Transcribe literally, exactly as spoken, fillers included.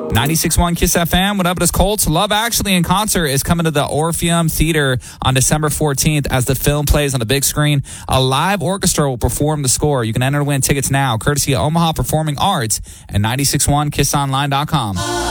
ninety-six point one Kiss F M. What up, it is Colts. Love Actually in concert is coming to the Orpheum Theater on December fourteenth as the film plays on the big screen. A live orchestra will perform the score. You can enter to win tickets now, courtesy of Omaha Performing Arts and ninety-six point one kiss online dot com.